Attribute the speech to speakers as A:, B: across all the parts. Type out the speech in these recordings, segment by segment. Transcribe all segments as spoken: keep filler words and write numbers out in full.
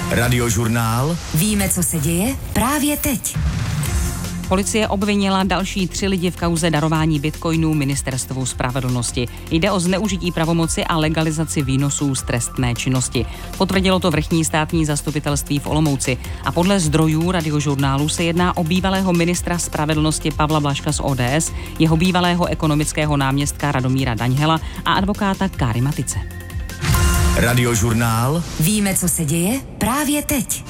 A: Radiožurnál. Víme, co se děje právě teď.
B: Policie obvinila další tři lidi v kauze darování bitcoinů Ministerstvu spravedlnosti. Jde o zneužití pravomoci a legalizaci výnosů z trestné činnosti. Potvrdilo to vrchní státní zastupitelství v Olomouci. A podle zdrojů Radiožurnálu se jedná o bývalého ministra spravedlnosti Pavla Blažka z O D S, jeho bývalého ekonomického náměstka Radomíra Daňhela a advokáta Káry Matice.
A: Radiožurnál. Víme, co se děje právě teď.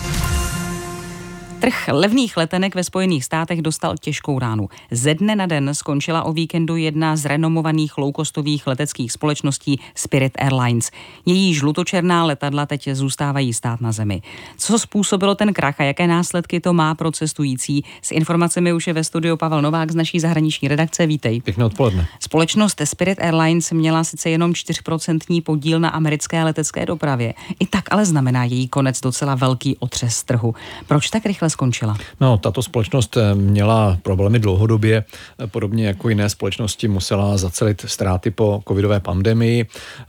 B: Trh levných letenek ve Spojených státech dostal těžkou ránu. Ze dne na den skončila o víkendu jedna z renomovaných low-costových leteckých společností Spirit Airlines. Její žlutočerná letadla teď zůstávají stát na zemi. Co způsobilo ten krach a jaké následky to má pro cestující? S informacemi už je ve studiu Pavel Novák z naší zahraniční redakce. Vítej.
C: Pěkné odpoledne.
B: Společnost Spirit Airlines měla sice jenom čtyři procenta podíl na americké letecké dopravě. I tak ale znamená její konec docela velký otřes trhu. Proč tak rychle skončila?
C: No, tato společnost měla problémy dlouhodobě, podobně jako jiné společnosti musela zacelit ztráty po covidové pandemii.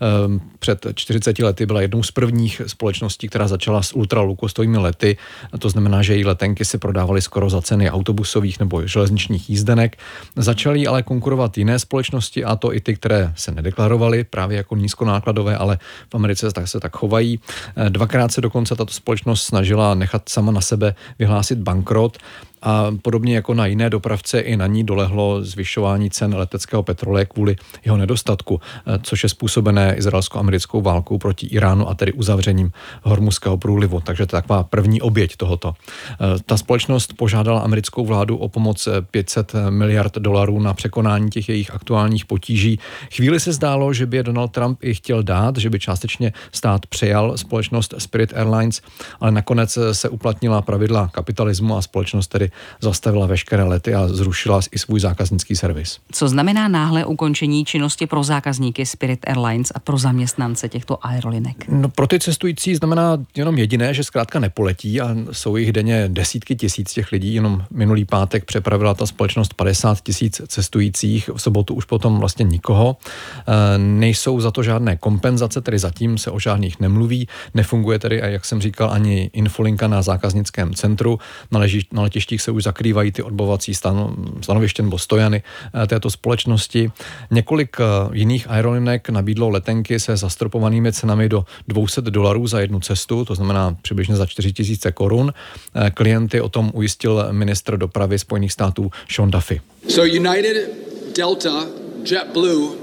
C: Před čtyřiceti lety byla jednou z prvních společností, která začala s ultraloukostovými lety. To znamená, že její letenky se prodávaly skoro za ceny autobusových nebo železničních jízdenek. Začaly ale konkurovat jiné společnosti, a to i ty, které se nedeklarovaly právě jako nízkonákladové, ale v Americe tak se tak chovají. Dvakrát se dokonce tato společnost snažila nechat sama na sebe vyhlásit bankrot. A podobně jako na jiné dopravce i na ní dolehlo zvyšování cen leteckého petroleje kvůli jeho nedostatku, což je způsobené izraelsko-americkou válkou proti Iránu a tedy uzavřením Hormuzského průlivu. Takže to je taková první oběť tohoto. Ta společnost požádala americkou vládu o pomoc pět set miliard dolarů na překonání těch jejich aktuálních potíží. Chvíli se zdálo, že by je Donald Trump i chtěl dát, že by částečně stát přejal společnost Spirit Airlines, ale nakonec se uplatnila pravidla kapitalismu a společnost tedy zastavila veškeré lety a zrušila i svůj zákaznický servis.
B: Co znamená náhle ukončení činnosti pro zákazníky Spirit Airlines a pro zaměstnance těchto aerolinek?
C: No, pro ty cestující znamená jenom jediné, že zkrátka nepoletí a jsou jich denně desítky tisíc těch lidí. Jenom minulý pátek přepravila ta společnost padesát tisíc cestujících, v sobotu už potom vlastně nikoho. E, nejsou za to žádné kompenzace, tedy zatím se o žádných nemluví. Nefunguje tedy, a jak jsem říkal, ani infolinka na zákaznickém centru. Na, leži, na letištích se už zakrývají ty odbovací stano, stanoviště nebo stojany této společnosti. Několik jiných aerolinek nabídlo letenky se zastropovanými cenami do dvě stě dolarů za jednu cestu, to znamená přibližně za čtyři tisíce korun. Klienty o tom ujistil ministr dopravy Spojených států Sean Duffy.
D: So United, Delta, JetBlue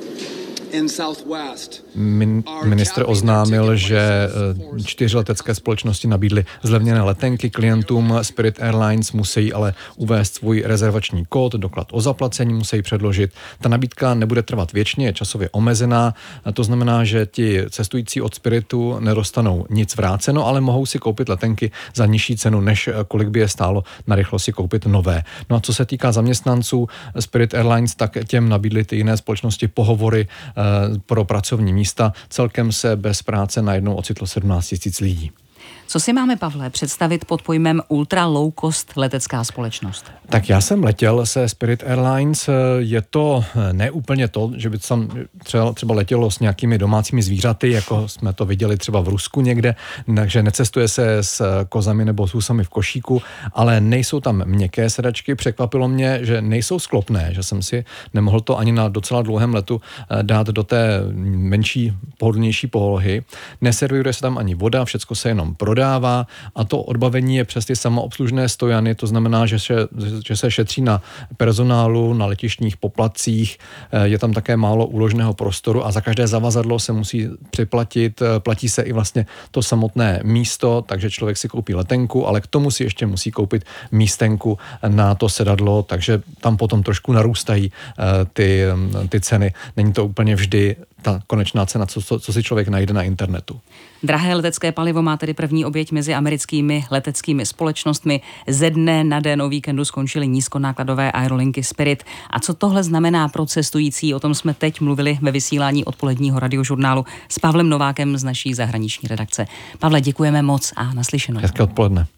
C: Min, ministr oznámil, že čtyři letecké společnosti nabídly zlevněné letenky klientům. Spirit Airlines musí ale uvést svůj rezervační kód, doklad o zaplacení musí předložit. Ta nabídka nebude trvat věčně, je časově omezená. To znamená, že ti cestující od Spiritu nedostanou nic vráceno, ale mohou si koupit letenky za nižší cenu, než kolik by je stálo narychlo si koupit nové. No a co se týká zaměstnanců Spirit Airlines, tak těm nabídly ty jiné společnosti pohovory pro pracovní místa. Celkem se bez práce najednou ocitlo sedmnáct tisíc lidí.
B: Co si máme, Pavle, představit pod pojmem ultra low cost letecká společnost?
C: Tak já jsem letěl se Spirit Airlines. Je to ne úplně to, že by tam třeba, třeba letělo s nějakými domácími zvířaty, jako jsme to viděli třeba v Rusku někde, takže necestuje se s kozami nebo s husami v košíku, ale nejsou tam měkké sedačky. Překvapilo mě, že nejsou sklopné, že jsem si nemohl to ani na docela dlouhém letu dát do té menší, pohodlnější polohy. Neservíruje se tam ani voda, všecko se jenom prodává a to odbavení je přes ty samoobslužné stojany, to znamená, že se, že se šetří na personálu, na letištních poplatcích, je tam také málo úložného prostoru a za každé zavazadlo se musí připlatit, platí se i vlastně to samotné místo, takže člověk si koupí letenku, ale k tomu si ještě musí koupit místenku na to sedadlo, takže tam potom trošku narůstají ty, ty ceny. Není to úplně vždy ta konečná cena, co, co, co si člověk najde na internetu.
B: Drahé letecké palivo má tedy první oběť mezi americkými leteckými společnostmi. Ze dne na den o víkendu skončily nízkonákladové aerolinky Spirit. A co tohle znamená pro cestující, o tom jsme teď mluvili ve vysílání odpoledního radiožurnálu s Pavlem Novákem z naší zahraniční redakce. Pavle, děkujeme moc a naslyšenou.
C: Hezké odpoledne.